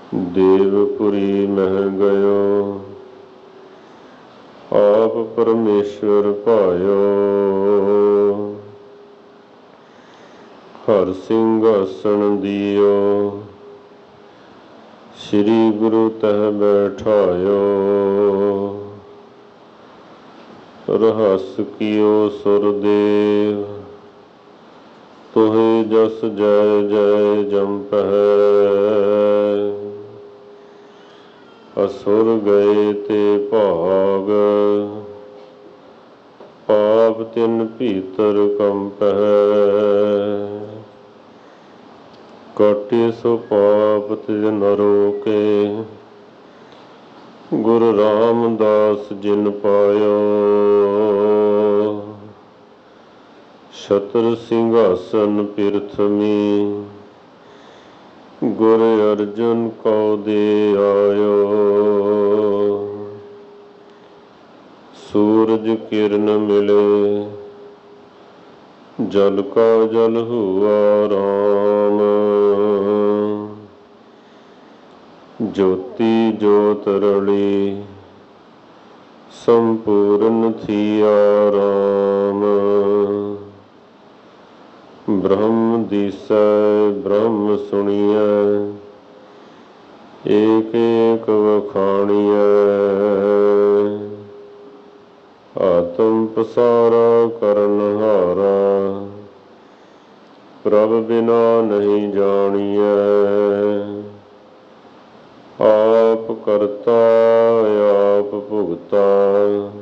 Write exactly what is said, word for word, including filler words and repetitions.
ਦੇਵਪੁਰੀ ਮਹਿ ਗਇਓ, ਆਪ ਪਰਮੇਸ਼ਵਰ ਭਾਇਓ। ਹਰ ਸਿੰਘਾਸਣ ਦਿਓ, ਸ੍ਰੀ ਗੁਰੂ ਤਹਿ ਬੈਠਾਇਓ। ਰਹੱਸ ਕੀਓ ਸੁਰਦੇਵ, ਤੋਹਿ ਜਸ ਜੈ ਜੈ ਜੰਪਹਿ। ਅਸੁਰ ਗਏ ਤੇ ਭਾਗ, ਪਾਪ ਤਿਨ ਭੀਤਰ ਕੰਪਹਿ। ਕਾਟਿ ਸੋ ਪਾਪ ਤਿਜ ਨ ਰੋਕੇ, ਗੁਰੂ ਰਾਮਦਾਸ ਜਿਨ ਪਾਇਓ। ਛਤਰ ਸਿੰਘਾਸਨ ਪਿਰਥਮੀ, ਗੁਰ ਅਰਜਨ ਕਉ ਦੇ ਆਇਓ। ਸੂਰਜ ਕਿਰਨ ਮਿਲੇ, ਜਲ ਕਾ ਜਲ ਹੁਆ ਰਾਮ। ਜੋਤੀ ਜੋਤ ਰਲੀ, ਸੰਪੂਰਨ ਥੀਆ ਰਾਮ। ਬ੍ਰਹਮ ਦੀਸੈ ਬ੍ਰਹਮ ਸੁਣੀਐ, ਏਕ ਏਕ ਵਖਾਣੀਐ। ਆਤਮ ਪਸਾਰਾ ਕਰਨਹਾਰਾ, ਪ੍ਰਭ ਬਿਨਾ ਨਹੀਂ ਜਾਣੀਐ। ਆਪ ਕਰਤਾ ਆਪ ਭੁਗਤਾ,